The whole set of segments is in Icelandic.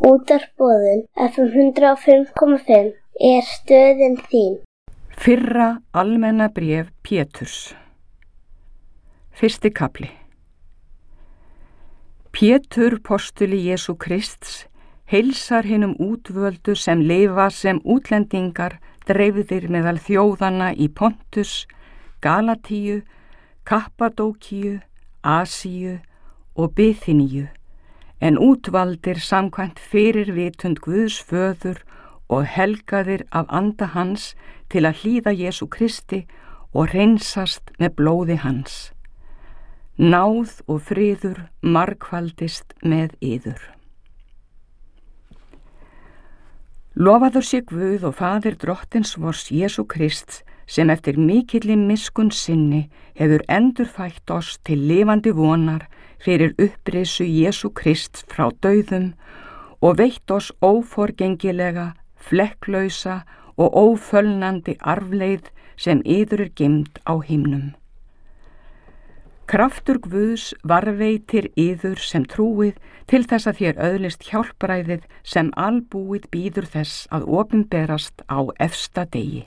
Útvarpsboðun FM 105,5 er stöðin þín. Fyrra almenna bréf Péturs. Fyrsti kafli. Pétur, postuli Jesú Krists, heilsar hinum útvöldu sem lifa sem útlendingar dreifðir meðal þjóðanna í Pontus, Galatíu, Kappadókíu, Asíu og Bithyníu, en útvaldir samkvæmt fyrir vitund Guðs föður og helgaðir af anda hans til að hlýða Jesú Kristi og hreinsast með blóði hans. Náð og friður margfaldist með yður. Lofaður sé Guð og Faðir drottins vors Jesú Krists, sem eftir mikilli miskunn sinni hefur endurfætt oss til lifandi vonar fyrir upprisu Jesú Krists frá dauðum og veitt oss óforgengilega, flekklausa og ófölnandi arfleið sem yður er geymd á himnum. Kraftur Guðs varveitir yður sem trúið til þess að þér öðlist hjálpræðið sem albúið bíður þess að opinberast á efsta degi.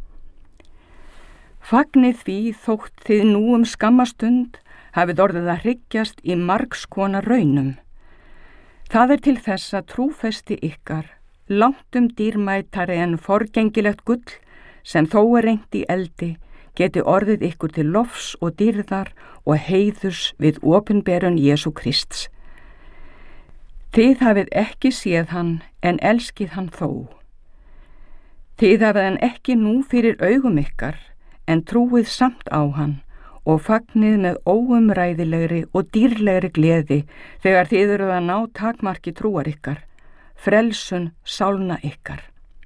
Fagnið því þótt þið nú skamma stund hafið orðið að hryggjast í margs konar raunum. Það er til þess að trúfesti ykkar, langt dýrmætari en forgengilegt gull sem þó er reynt í eldi, geti orðið ykkur til lofs og dýrðar og heiðurs við opinberun Jesú Krists. Þið hafið ekki séð hann en elskið hann þó. Þið hafið hann ekki nú fyrir augum ykkar en trúið samt á hann og fagnið með óumræðilegri og dýrlegri gleði þegar þið eruð að ná takmarki trúar ykkar, frelsun sálna ykkar.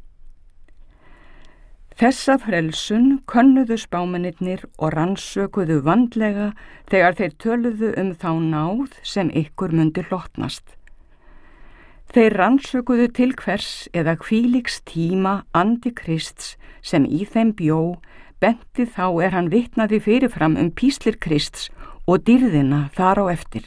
Þessa frelsun könnuðu spámennirnir og rannsökuðu vandlega þegar þeir töluðu þá náð sem ykkur mundi hlotnast. Þeir rannsökuðu til hvers eða hvílíks tíma andi Krists sem í þeim bjó, benti þá hann vitnaði fyrirfram píslir Krists og dýrðina þar á eftir.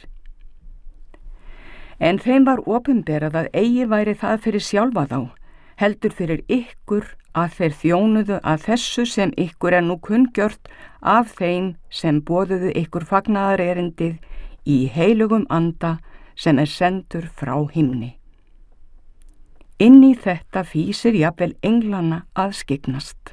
En þeim var opinberað að eigi væri það fyrir sjálfa þá, heldur fyrir ykkur að þeir þjónuðu að þessu sem ykkur nú kunngjört af þeim sem boðuðu ykkur fagnaðarerindið í heilugum anda sem sendur frá himni. Inn í þetta fýsir jafnvel englana að skyggnast.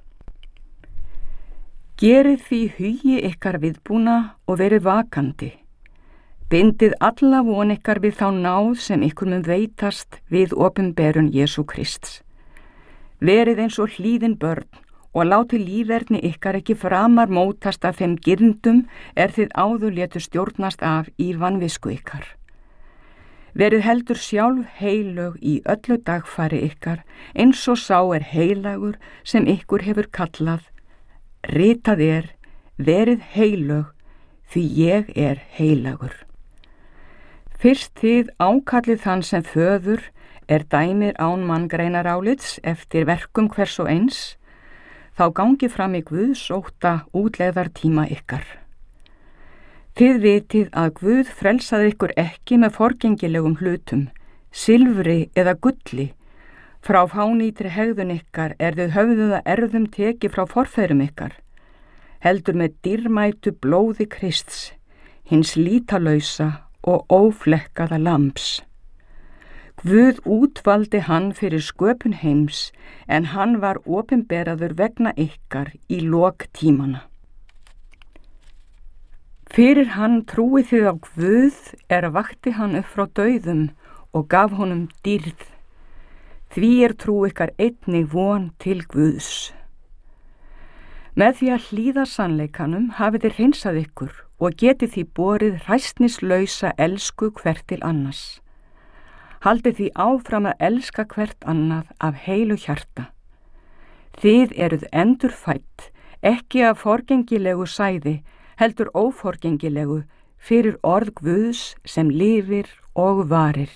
Gerið því hugi ykkar viðbúna og verið vakandi. Bindið alla von ykkar við þá náð sem ykkur mun veitast við opinberun Jesú Krists. Verið eins og hlýðin börn og láti líferni ykkar ekki framar mótast af þeim girndum þið áður létu stjórnast af í vanvisku ykkar. Verið heldur sjálf heilög í öllu dagfari ykkar, eins og sá heilagur sem ykkur hefur kallað. Ritað verið heilög, því ég heilagur. Fyrst þið ákallið þann sem föður dæmir án manngreinarálits eftir verkum hvers og eins, þá gangi fram í Guðs ótta útlegðartíma ykkar. Þið vitið að Guð frelsaði ykkur ekki með forgengilegum hlutum, silfri eða gulli, frá fánýtri hegðun ykkar þið höfðuð að erðum teki frá forfeðrum ykkar, heldur með dýrmætu blóði Krists, hins lítalausa og óflekkaða lambs. Guð útvaldi hann fyrir sköpun heims, en hann var opinberaður vegna ykkar í lok tímana. Fyrir hann trúið þið á Guð vakti hann upp frá dauðum og gaf honum dýrð. Því trú ykkar einnig von til Guðs. Með því að hlýða sannleikanum hafið þið hreinsað ykkur og getið því borið hræsnislausa elsku hvert til annars. Haldið því áfram að elska hvert annað af heilu hjarta. Þið eruð endurfædd, ekki af forgengilegu sæði, heldur óforgengilegu fyrir orð Guðs sem lifir og varir.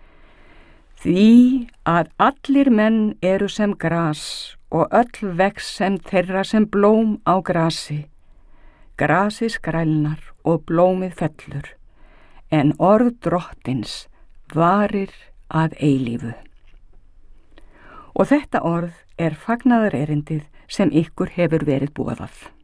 Því að allir menn eru sem gras og öll vex sem þeirra sem blóm á grasi. Grasið skrælnar og blómið fellur, en orð drottins varir að eilífu. Og þetta orð er fagnaðarerindið sem ykkur hefur verið boðað.